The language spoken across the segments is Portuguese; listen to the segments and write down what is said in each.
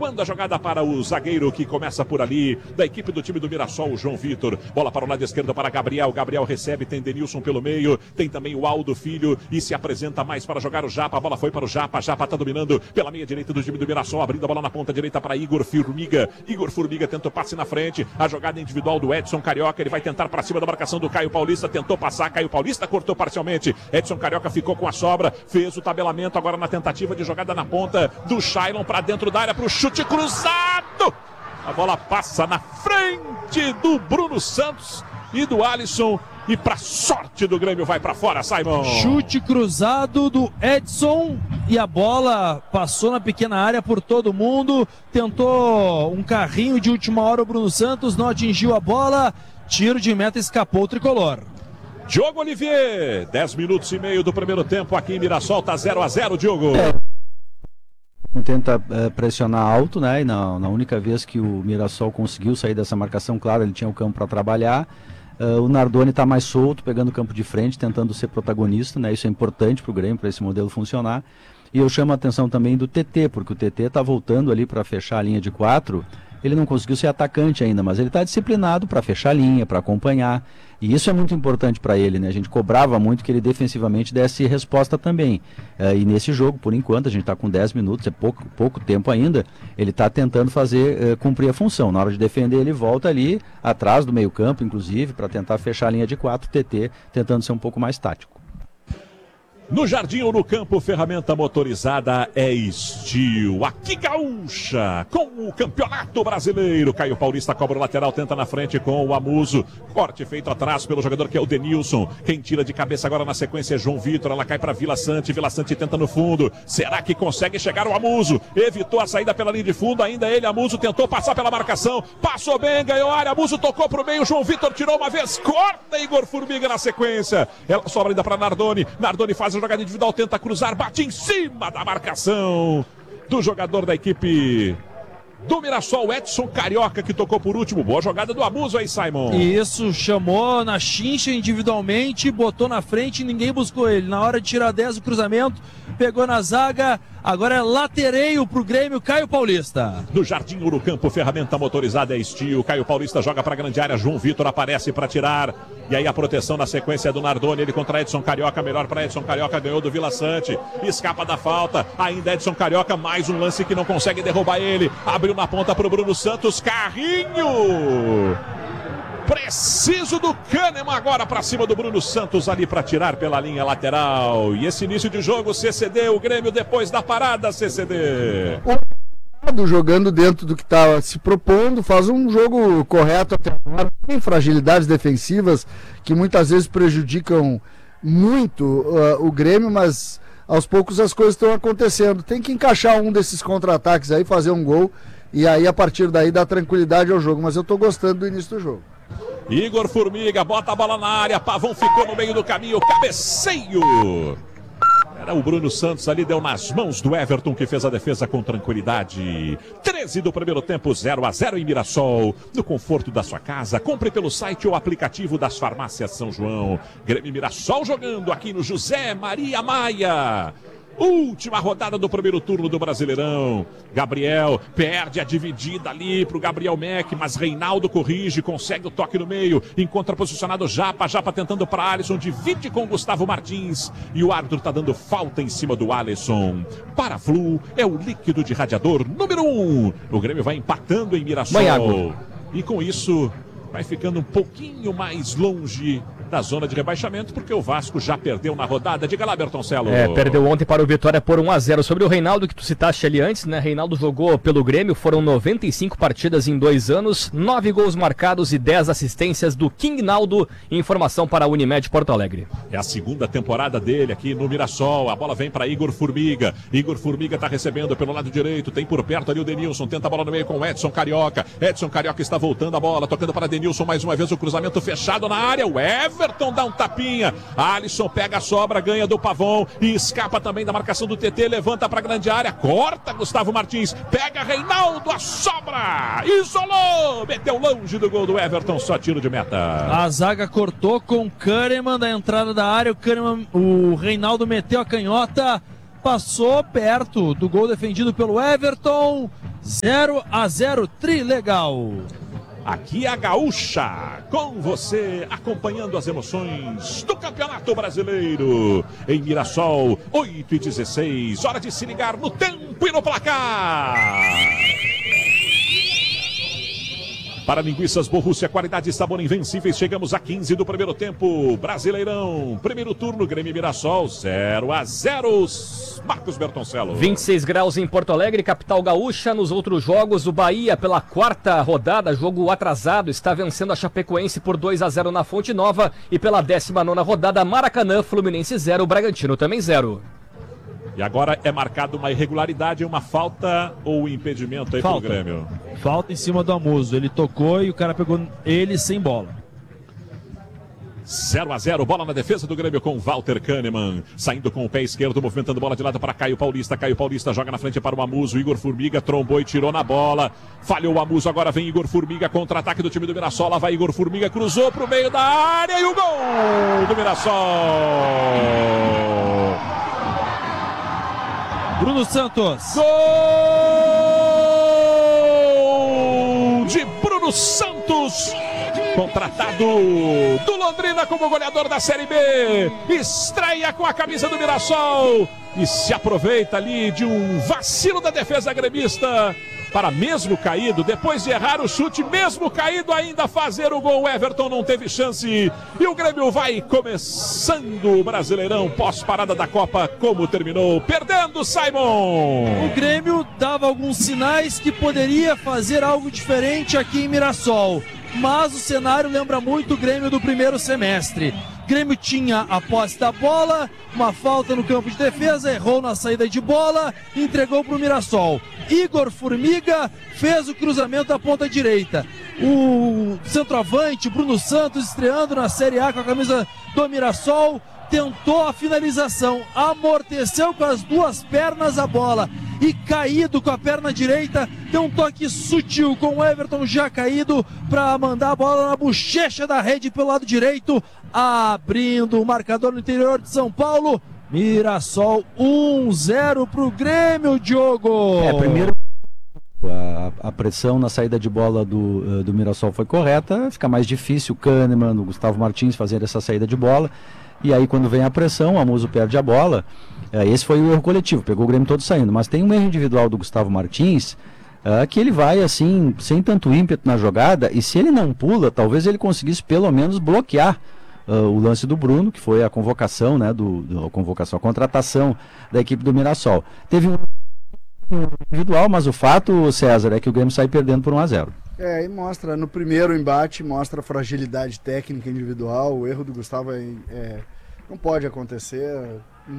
aguando a jogada para o zagueiro que começa por ali, da equipe do time do Mirassol, o João Vitor. Bola para o lado esquerdo para Gabriel. Gabriel recebe, tem Denilson pelo meio, tem também o Aldo Filho e se apresenta mais para jogar o Japa. A bola foi para o Japa. Japa está dominando pela meia direita do time do Mirassol, abrindo a bola na ponta direita para Igor Formiga. Igor Formiga tentou passe na frente. A jogada individual do Edson Carioca. Ele vai tentar para cima da marcação do Caio Paulista. Tentou passar. Caio Paulista cortou parcialmente. Edson Carioca ficou com a sobra. Fez o tabelamento agora na tentativa de jogada na ponta do Shailon para dentro da área para o chute cruzado. A bola passa na frente do Bruno Santos e do Alisson. E para sorte do Grêmio vai para fora, Simon. Chute cruzado do Edson e a bola passou na pequena área por todo mundo. Tentou um carrinho de última hora o Bruno Santos, não atingiu a bola. Tiro de meta, escapou o tricolor. Diogo Olivier, 10 minutos e meio do primeiro tempo aqui em Mirassol, tá 0-0, Diogo. Tenta pressionar alto, né? E na única vez que o Mirassol conseguiu sair dessa marcação, claro, ele tinha o campo para trabalhar. O Nardoni está mais solto, pegando o campo de frente, tentando ser protagonista, né? Isso é importante para o Grêmio, para esse modelo funcionar. E eu chamo a atenção também do TT, porque o TT está voltando ali para fechar a linha de 4. Ele não conseguiu ser atacante ainda, mas ele está disciplinado para fechar a linha, para acompanhar. E isso é muito importante para ele, né? A gente cobrava muito que ele defensivamente desse resposta também. E nesse jogo, por enquanto, a gente está com 10 minutos, é pouco tempo ainda, ele está tentando fazer cumprir a função. Na hora de defender, ele volta ali, atrás do meio campo, inclusive, para tentar fechar a linha de 4, TT tentando ser um pouco mais tático. No jardim ou no campo, ferramenta motorizada é Steel. Aqui Gaúcha, com o Campeonato Brasileiro. Caio Paulista cobra o lateral, tenta na frente com o Amuso. Corte feito atrás pelo jogador que é o Denilson. Quem tira de cabeça agora na sequência é João Vitor. Ela cai para Vila Sante. Vila Sante tenta no fundo. Será que consegue chegar o Amuso? Evitou a saída pela linha de fundo. Ainda ele, Amuso, tentou passar pela marcação. Passou bem, ganhou a área. Amuso tocou para o meio. João Vitor tirou uma vez. Corta Igor Formiga na sequência. Ela sobra ainda para Nardoni. Nardoni faz a jogada individual, tenta cruzar, bate em cima da marcação do jogador da equipe do Mirassol, Edson Carioca, que tocou por último. Boa jogada do Abuso aí, Simon. Isso, chamou na chincha individualmente, botou na frente, ninguém buscou ele. Na hora de tirar 10 o cruzamento, pegou na zaga, agora é latereio pro Grêmio, Caio Paulista. No Jardim Urucampo, ferramenta motorizada é Steel. Caio Paulista joga pra grande área, João Vitor aparece pra tirar. E aí a proteção na sequência é do Nardoni, ele contra Edson Carioca, melhor pra Edson Carioca, ganhou do Vila Sante. Escapa da falta, ainda Edson Carioca, mais um lance que não consegue derrubar ele. Abriu na ponta pro Bruno Santos, carrinho! Preciso do Kahneman agora para cima do Bruno Santos ali para tirar pela linha lateral. E esse início de jogo, CCD, o Grêmio depois da parada, CCD. Jogando dentro do que está se propondo, faz um jogo correto até agora. Tem fragilidades defensivas que muitas vezes prejudicam muito o Grêmio, mas aos poucos as coisas estão acontecendo. Tem que encaixar um desses contra-ataques aí, fazer um gol e aí a partir daí dá tranquilidade ao jogo. Mas eu estou gostando do início do jogo. Igor Formiga bota a bola na área, Pavão ficou no meio do caminho, cabeceio. Era o Bruno Santos ali, deu nas mãos do Everton, que fez a defesa com tranquilidade. 13 do primeiro tempo, 0-0 em Mirassol. No conforto da sua casa, compre pelo site ou aplicativo das farmácias São João. Grêmio Mirassol jogando aqui no José Maria Maia. Última rodada do primeiro turno do Brasileirão. Gabriel perde a dividida ali pro Gabriel Mack, mas Reinaldo corrige, consegue o toque no meio, encontra posicionado Japa tentando para Alisson, divide com Gustavo Martins e o árbitro tá dando falta em cima do Alisson. Paraflu é o líquido de radiador número 1. O Grêmio vai empatando em Mirassol. E com isso vai ficando um pouquinho mais longe da zona de rebaixamento, porque o Vasco já perdeu na rodada. Diga lá, Bertoncelo. Perdeu ontem para o Vitória por 1-0. Sobre o Reinaldo, que tu citaste ali antes, né? Reinaldo jogou pelo Grêmio, foram 95 partidas em 2 anos, 9 gols marcados e 10 assistências do King Naldo. Informação para a Unimed Porto Alegre. É a segunda temporada dele aqui no Mirassol. A bola vem para Igor Formiga. Igor Formiga está recebendo pelo lado direito. Tem por perto ali o Denilson. Tenta a bola no meio com o Edson Carioca. Edson Carioca está voltando a bola, tocando para Denilson mais uma vez. O cruzamento fechado na área. O Everton dá um tapinha. Alisson pega a sobra, ganha do Pavão e escapa também da marcação do TT. Levanta para a grande área. Corta Gustavo Martins. Pega Reinaldo, a sobra. Isolou. Meteu longe do gol do Everton. Só tiro de meta. A zaga cortou com o Kahneman da entrada da área. O Reinaldo meteu a canhota. Passou perto do gol defendido pelo Everton. 0-0, trilegal. Aqui é a Gaúcha, com você, acompanhando as emoções do Campeonato Brasileiro. Em Mirassol, 8h16, hora de se ligar no tempo e no placar. Para Linguiças Borrússia, qualidade e sabor invencíveis. Chegamos a 15 do primeiro tempo. Brasileirão, primeiro turno, Grêmio Mirassol, 0-0. Marcos Bertoncello. 26 graus em Porto Alegre, capital gaúcha. Nos outros jogos, o Bahia, pela quarta rodada, jogo atrasado, está vencendo a Chapecoense por 2-0 na Fonte Nova. E pela 19ª rodada, Maracanã, Fluminense 0, Bragantino também 0. E agora é marcado uma irregularidade, uma falta ou impedimento aí pro Grêmio? Falta em cima do Amuso. Ele tocou e o cara pegou ele sem bola. 0-0, bola na defesa do Grêmio com Walter Kahneman, saindo com o pé esquerdo, movimentando bola de lado para Caio Paulista. Caio Paulista joga na frente para o Amuso. Igor Formiga trombou e tirou na bola. Falhou o Amuso, agora vem Igor Formiga, contra-ataque do time do Mirassol. Lá vai Igor Formiga, cruzou pro meio da área e o gol do Mirassol. Bruno Santos. Gol de Bruno Santos, contratado do Londrina como goleador da Série B. Estreia com a camisa do Mirassol e se aproveita ali de um vacilo da defesa gremista para, mesmo caído, depois de errar o chute, mesmo caído, ainda fazer o gol. O Everton não teve chance e o Grêmio vai começando o Brasileirão pós-parada da Copa. Como terminou? Perdendo, Simon! O Grêmio dava alguns sinais que poderia fazer algo diferente aqui em Mirassol, mas o cenário lembra muito o Grêmio do primeiro semestre. O Grêmio tinha a posse da bola, uma falta no campo de defesa, errou na saída de bola, entregou para o Mirassol. Igor Formiga fez o cruzamento à ponta direita. O centroavante Bruno Santos, estreando na Série A com a camisa do Mirassol, tentou a finalização, amorteceu com as duas pernas a bola e, caído com a perna direita, deu um toque sutil com o Everton já caído para mandar a bola na bochecha da rede pelo lado direito, abrindo o marcador no interior de São Paulo. Mirassol 1-0 pro Grêmio, Diogo. Primeiro a pressão na saída de bola do Mirassol foi correta, fica mais difícil o Kahneman, o Gustavo Martins fazer essa saída de bola. E aí, quando vem a pressão, o Amuso perde a bola. Esse foi o erro coletivo, pegou o Grêmio todo saindo. Mas tem um erro individual do Gustavo Martins, que ele vai assim, sem tanto ímpeto na jogada, e se ele não pula, talvez ele conseguisse pelo menos bloquear o lance do Bruno, que foi a convocação, né, a contratação da equipe do Mirassol. Teve um individual, mas o fato, César, é que o Grêmio sai perdendo por 1-0. E mostra, no primeiro embate, mostra a fragilidade técnica individual. O erro do Gustavo não pode acontecer.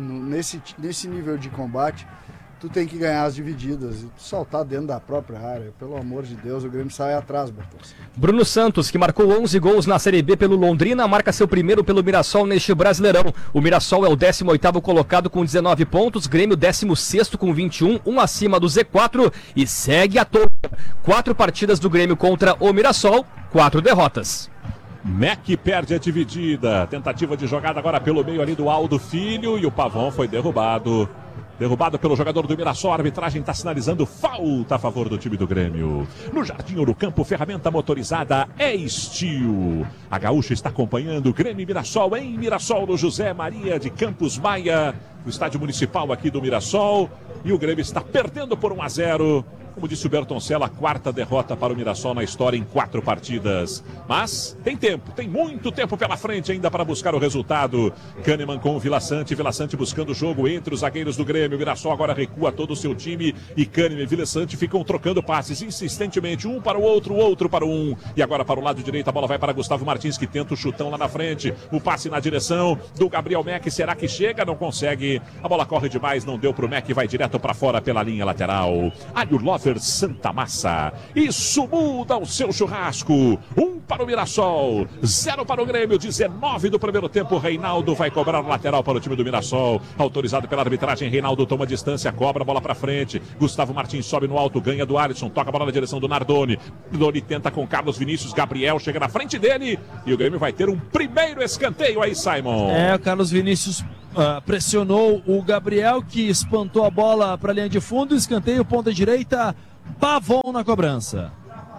Nesse nível de combate, tu tem que ganhar as divididas e saltar dentro da própria área. Pelo amor de Deus, o Grêmio sai atrás, Bertões. Bruno Santos, que marcou 11 gols na Série B pelo Londrina, marca seu primeiro pelo Mirassol neste Brasileirão. O Mirassol é o 18º colocado com 19 pontos, Grêmio 16º com 21, um acima do Z4 e segue a toa. 4 partidas do Grêmio contra o Mirassol, 4 derrotas. Mac perde a dividida, tentativa de jogada agora pelo meio ali do Aldo Filho e o Pavão foi derrubado. Derrubado pelo jogador do Mirassol, a arbitragem está sinalizando falta a favor do time do Grêmio. No Jardim Ouro Campo, ferramenta motorizada é Steel. A Gaúcha está acompanhando o Grêmio Mirassol em Mirassol, no José Maria de Campos Maia, no estádio municipal aqui do Mirassol. E o Grêmio está perdendo por 1-0. Como disse o Bertoncello, a 4ª derrota para o Mirassol na história em 4 partidas. Mas tem tempo, tem muito tempo pela frente ainda para buscar o resultado. Kahneman com o Vila Sante buscando o jogo entre os zagueiros do Grêmio. O Mirassol agora recua todo o seu time e Kahneman e Vila Sante ficam trocando passes insistentemente, um para o outro para um. E agora para o lado direito a bola vai para Gustavo Martins, que tenta o chutão lá na frente. O passe na direção do Gabriel Mac, será que chega? Não consegue. A bola corre demais, não deu para o Mac, vai direto para fora pela linha lateral. Alho Lover Santa Massa. Isso muda o seu churrasco. 1 para o Mirassol, 0 para o Grêmio. 19 do primeiro tempo. Reinaldo vai cobrar o lateral para o time do Mirassol. Autorizado pela arbitragem. Reinaldo toma distância, cobra a bola para frente. Gustavo Martins sobe no alto, ganha do Alisson, toca a bola na direção do Nardoni. Nardoni tenta com Carlos Vinícius. Gabriel chega na frente dele e o Grêmio vai ter um primeiro escanteio aí, Simon. O Carlos Vinícius pressionou o Gabriel, que espantou a bola para a linha de fundo. Escanteio, ponta direita, Pavon na cobrança.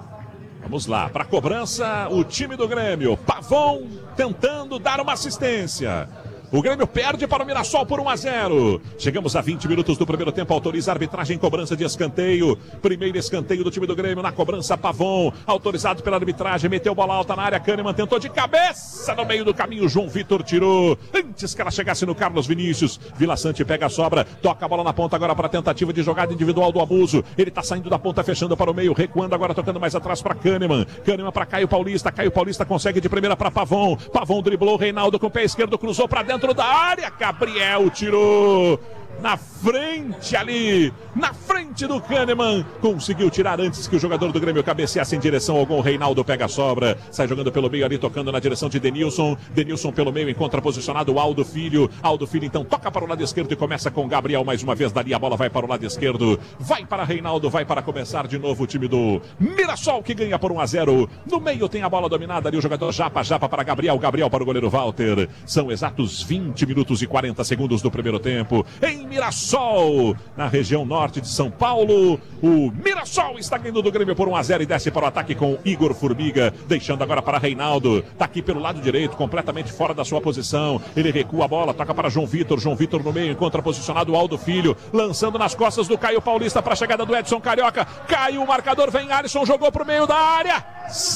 Vamos lá, para a cobrança, o time do Grêmio. Pavon tentando dar uma assistência. O Grêmio perde para o Mirassol por 1-0. Chegamos a 20 minutos do primeiro tempo. Autoriza a arbitragem, cobrança de escanteio. Primeiro escanteio do time do Grêmio na cobrança. Pavon, autorizado pela arbitragem. Meteu bola alta na área. Kahneman tentou de cabeça no meio do caminho. João Vitor tirou. Antes que ela chegasse no Carlos Vinícius. Vila Sante pega a sobra. Toca a bola na ponta agora para a tentativa de jogada individual do Amuso. Ele está saindo da ponta, fechando para o meio. Recuando agora, tocando mais atrás para Kahneman. Kahneman para Caio Paulista. Caio Paulista consegue de primeira para Pavon. Pavon driblou. Reinaldo com o pé esquerdo. Cruzou para dentro da área, Gabriel tirou na frente ali, na frente do Kahneman, conseguiu tirar antes que o jogador do Grêmio cabeceasse em direção ao gol. Reinaldo pega a sobra, sai jogando pelo meio ali, tocando na direção de Denilson. Denilson pelo meio, encontra posicionado o Aldo Filho. Aldo Filho então toca para o lado esquerdo e começa com Gabriel mais uma vez. Dali a bola vai para o lado esquerdo, vai para Reinaldo, vai para começar de novo o time do Mirassol, que ganha por 1-0. No meio tem a bola dominada ali, o jogador Japa para Gabriel, Gabriel para o goleiro Walter. São exatos 20 minutos e 40 segundos do primeiro tempo em Mirassol, na região norte de São Paulo. O Mirassol está ganhando do Grêmio por 1-0 e desce para o ataque com Igor Formiga, deixando agora para Reinaldo. Está aqui pelo lado direito, completamente fora da sua posição. Ele recua a bola, toca para João Vitor. João Vitor no meio, encontra posicionado o Aldo Filho, lançando nas costas do Caio Paulista para a chegada do Edson Carioca. Caiu o marcador, vem Alisson, jogou para o meio da área.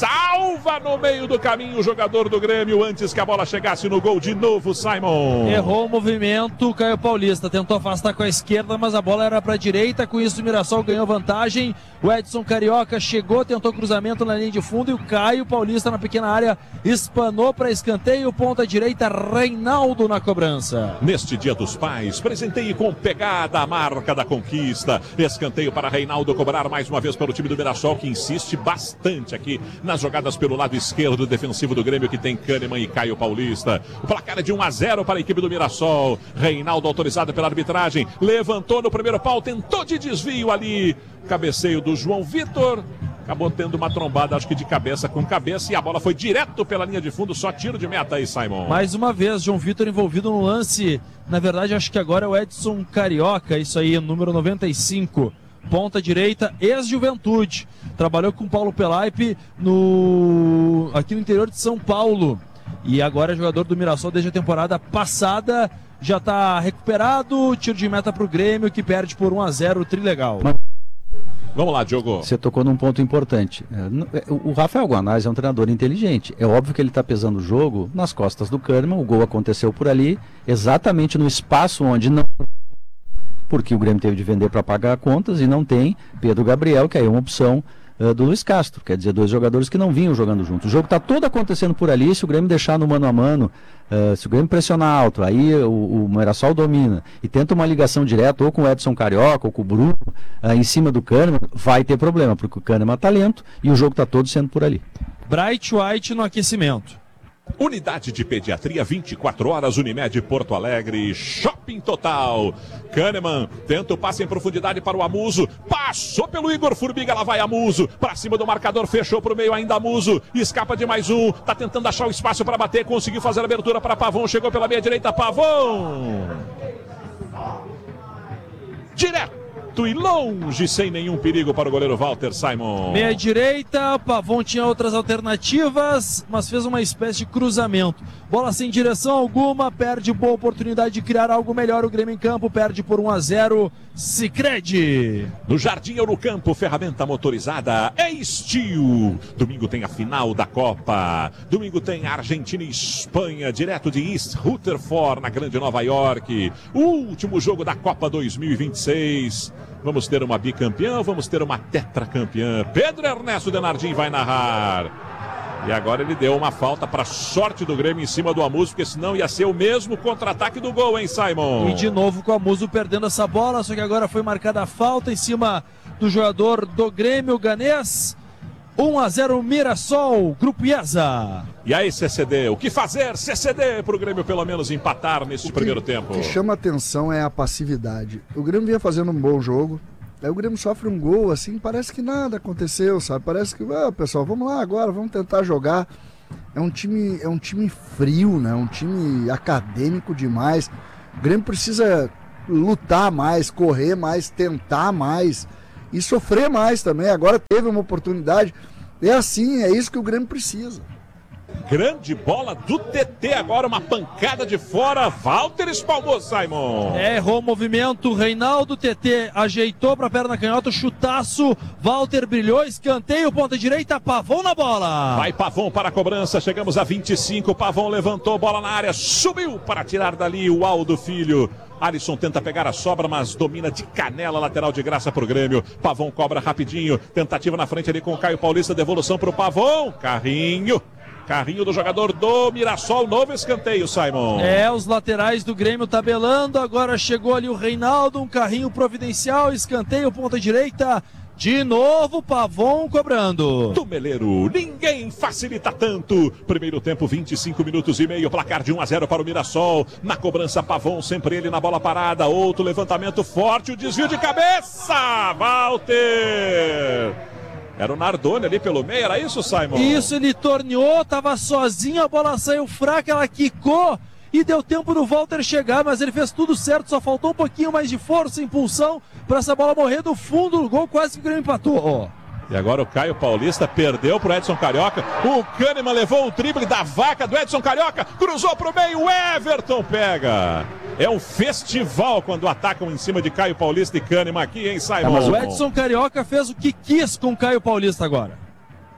Salva no meio do caminho o jogador do Grêmio antes que a bola chegasse no gol de novo, Simon. Errou o movimento, Caio Paulista tentou afastar com a esquerda, mas a bola era para a direita. Com isso o Mirassol ganhou vantagem. O Edson Carioca chegou, tentou cruzamento na linha de fundo e o Caio Paulista na pequena área espanou para escanteio. Ponta direita, Reinaldo na cobrança. Neste Dia dos Pais, presenteie com pegada a marca da conquista. Escanteio para Reinaldo cobrar mais uma vez para o time do Mirassol, que insiste bastante aqui nas jogadas pelo lado esquerdo defensivo do Grêmio, que tem Kahneman e Caio Paulista. O placar é de 1-0 para a equipe do Mirassol. Reinaldo autorizado pela arbitragem, levantou no primeiro pau, tentou de desvio ali, cabeceio do João Vitor, acabou tendo uma trombada, acho que de cabeça com cabeça, e a bola foi direto pela linha de fundo, só tiro de meta aí, Simon. Mais uma vez, João Vitor envolvido no lance, na verdade acho que agora é o Edson Carioca, isso aí, número 95, ponta direita, ex-Juventude, trabalhou com Paulo Pelaipe aqui no interior de São Paulo, e agora é jogador do Mirassol desde a temporada passada. Já está recuperado, tiro de meta para o Grêmio, que perde por 1-0, trilegal. Vamos lá, Diogo. Você tocou num ponto importante. O Rafael Guanais é um treinador inteligente. É óbvio que ele está pesando o jogo nas costas do Kahneman. O gol aconteceu por ali, exatamente no espaço onde não... Porque o Grêmio teve de vender para pagar contas e não tem Pedro Gabriel, que aí é uma opção do Luiz Castro. Quer dizer, dois jogadores que não vinham jogando juntos. O jogo está todo acontecendo por ali. Se o Grêmio deixar no mano a mano, se o Grêmio pressionar alto, aí o Mirassol domina e tenta uma ligação direta ou com o Edson Carioca ou com o Bruno em cima do Kahneman, vai ter problema, porque o Kahneman é talento e o jogo está todo sendo por ali. Bright White no aquecimento. Unidade de Pediatria 24 horas, Unimed Porto Alegre, Shopping Total. Kahneman tenta o passe em profundidade para o Amuso, passou pelo Igor Formiga, lá vai Amuso, para cima do marcador, fechou para o meio ainda Amuso, escapa de mais um, tá tentando achar o espaço para bater, conseguiu fazer a abertura para Pavon, chegou pela meia direita, Pavon. Direto e longe, sem nenhum perigo para o goleiro Walter, Simon. Meia direita, Pavon tinha outras alternativas, mas fez uma espécie de cruzamento. Bola sem direção alguma, perde boa oportunidade de criar algo melhor. O Grêmio em campo perde por 1-0. Sicredi. No Jardim ou no campo, ferramenta motorizada é Steel. Domingo tem a final da Copa. Domingo tem Argentina e Espanha, direto de East Rutherford, na Grande Nova York. O último jogo da Copa 2026. Vamos ter uma bicampeã, vamos ter uma tetracampeã. Pedro Ernesto Denardim vai narrar. E agora ele deu uma falta para sorte do Grêmio em cima do Amuso, porque senão ia ser o mesmo contra-ataque do gol, hein, Simon? E de novo com o Amuso perdendo essa bola, só que agora foi marcada a falta em cima do jogador do Grêmio, Ganês. 1-0 Mirassol, Grupo IESA. E aí, CCD, o que fazer, CCD, para o Grêmio pelo menos empatar neste primeiro tempo? O que chama atenção é a passividade. O Grêmio vinha fazendo um bom jogo, aí o Grêmio sofre um gol, assim, parece que nada aconteceu, sabe? Parece que, pessoal, vamos lá agora, vamos tentar jogar. É um time frio, né? Um time acadêmico demais. O Grêmio precisa lutar mais, correr mais, tentar mais. e sofrer mais também. Agora teve uma oportunidade. É assim, é isso que o Grêmio precisa. Grande bola do TT, agora uma pancada de fora. Walter espalmou, Simon. Errou o movimento, Reinaldo. TT ajeitou para a perna canhota, chutaço. Walter brilhou, escanteio, ponta direita, Pavon na bola. Vai Pavon para a cobrança, chegamos a 25. Pavon levantou, bola na área, subiu para tirar dali o Aldo Filho. Alisson tenta pegar a sobra, mas domina de canela, lateral de graça pro Grêmio. Pavon cobra rapidinho, tentativa na frente ali com o Caio Paulista, devolução pro Pavon. Carrinho do jogador do Mirassol, novo escanteio, Simon. Os laterais do Grêmio tabelando, agora chegou ali o Reinaldo, um carrinho providencial, escanteio, ponta direita, de novo Pavon cobrando. Tumeleiro, ninguém facilita tanto. Primeiro tempo, 25 minutos e meio, placar de 1-0 para o Mirassol. Na cobrança, Pavon, sempre ele na bola parada, outro levantamento forte, o desvio de cabeça, Walter. Era o Nardoni ali pelo meio, era isso, Simon? Isso, ele torneou, tava sozinho, a bola saiu fraca, ela quicou e deu tempo do Walter chegar, mas ele fez tudo certo, só faltou um pouquinho mais de força e impulsão para essa bola morrer do fundo do gol, quase que o Grêmio empatou. E agora o Caio Paulista perdeu pro Edson Carioca, o Kahneman levou um drible da vaca do Edson Carioca, cruzou pro meio, o Everton pega. É um festival quando atacam em cima de Caio Paulista e Kahneman aqui, hein, Simon? Mas o Edson Carioca fez o que quis com o Caio Paulista agora.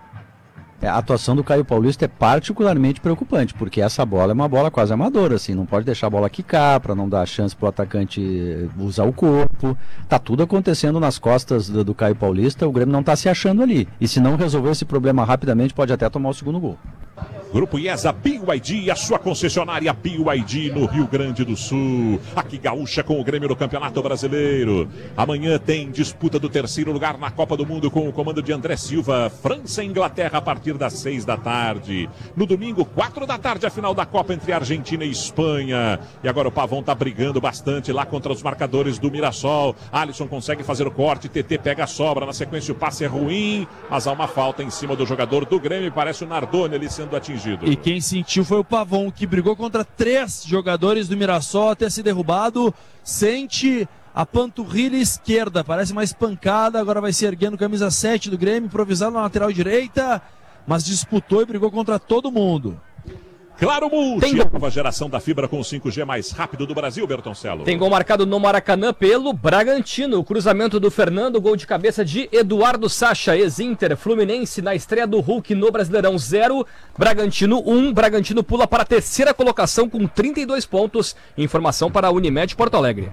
A atuação do Caio Paulista é particularmente preocupante, porque essa bola é uma bola quase amadora, assim, não pode deixar a bola quicar, para não dar chance para o atacante usar o corpo. Tá tudo acontecendo nas costas do Caio Paulista, o Grêmio não tá se achando ali. E se não resolver esse problema rapidamente, pode até tomar o segundo gol. Grupo IESA BYD, a sua concessionária BYD no Rio Grande do Sul. Aqui gaúcha com o Grêmio no Campeonato Brasileiro. Amanhã tem disputa do terceiro lugar na Copa do Mundo com o comando de André Silva. França e Inglaterra a partir das 6 da tarde. No domingo, 4 da tarde, a final da Copa entre Argentina e Espanha. E agora o Pavon tá brigando bastante lá contra os marcadores do Mirassol. Alisson consegue fazer o corte, TT pega a sobra. Na sequência o passe é ruim, mas há uma falta em cima do jogador do Grêmio. Parece o Nardoni ali sendo atingido. E quem sentiu foi o Pavon, que brigou contra 3 jogadores do Mirassol até ser derrubado. Sente a panturrilha esquerda, parece mais pancada. Agora vai se erguendo, camisa 7 do Grêmio, improvisado na lateral direita, mas disputou e brigou contra todo mundo. Claro Multi, a nova geração da fibra com o 5G mais rápido do Brasil, Bertoncello. Tem gol marcado no Maracanã pelo Bragantino. O cruzamento do Fernando, gol de cabeça de Eduardo Sacha, ex-Inter. Fluminense na estreia do Hulk no Brasileirão 0, Bragantino 1. Bragantino pula para a terceira colocação com 32 pontos. Informação para a Unimed Porto Alegre.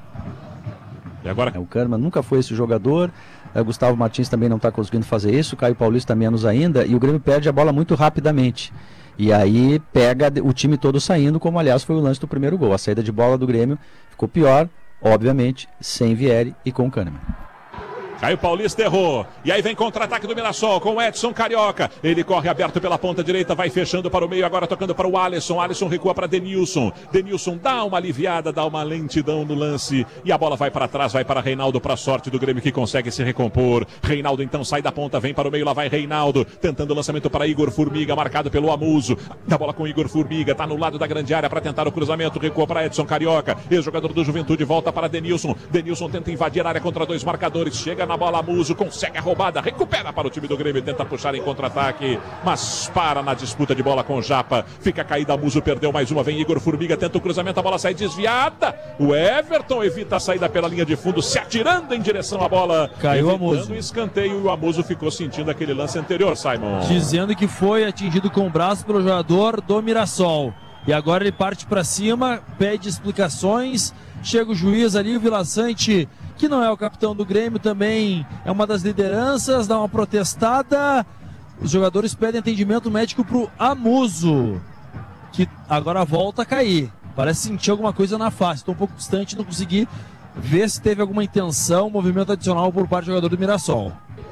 E agora? O Kahneman nunca foi esse jogador. Gustavo Martins também não está conseguindo fazer isso. Caio Paulista menos ainda. E o Grêmio perde a bola muito rapidamente. E aí pega o time todo saindo, como aliás foi o lance do primeiro gol. A saída de bola do Grêmio ficou pior, obviamente, sem Vieri e com o Kahneman. Caio Paulista errou. E aí vem contra-ataque do Mirassol com o Edson Carioca. Ele corre aberto pela ponta direita, vai fechando para o meio, agora tocando para o Alisson. Alisson recua para Denilson. Denilson dá uma aliviada, dá uma lentidão no lance. E a bola vai para trás, vai para Reinaldo, para a sorte do Grêmio que consegue se recompor. Reinaldo então sai da ponta, vem para o meio, lá vai Reinaldo. Tentando o lançamento para Igor Formiga, marcado pelo Amuso. Da bola com Igor Formiga, tá no lado da grande área para tentar o cruzamento. Recua para Edson Carioca. Ex-jogador do Juventude volta para Denilson. Denilson tenta invadir a área contra 2 marcadores. Chega na bola Amuso, consegue a roubada, recupera para o time do Grêmio, tenta puxar em contra-ataque, mas para na disputa de bola com o Japa, fica caído, Amuso perdeu mais uma, vem Igor Formiga, tenta o cruzamento, a bola sai desviada, o Everton evita a saída pela linha de fundo, se atirando em direção à bola, caiu o Amuso. O escanteio, e o Amuso ficou sentindo aquele lance anterior, Simon. Dizendo que foi atingido com o braço pelo jogador do Mirassol. E agora ele parte para cima, pede explicações, chega o juiz ali, o Vila Sante, que não é o capitão do Grêmio, também é uma das lideranças, dá uma protestada. Os jogadores pedem atendimento médico pro Amuso, que agora volta a cair. Parece sentir alguma coisa na face, estou um pouco distante, não consegui ver se teve alguma intenção, movimento adicional por parte do jogador do Mirassol.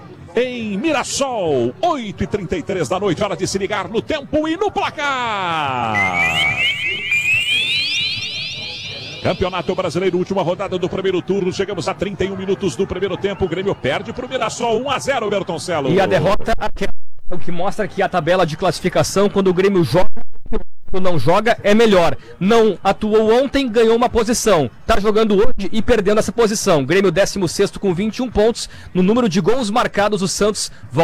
Em Mirassol, 8h33 da noite, hora de se ligar no tempo e no placar. Campeonato Brasileiro, última rodada do primeiro turno. Chegamos a 31 minutos do primeiro tempo. O Grêmio perde para o Mirassol 1-0, Bertoncello. E a derrota é o que mostra que a tabela de classificação, quando o Grêmio joga, quando não joga, é melhor. Não atuou ontem, ganhou uma posição. Tá jogando hoje e perdendo essa posição. Grêmio 16º com 21 pontos. No número de gols marcados, o Santos volta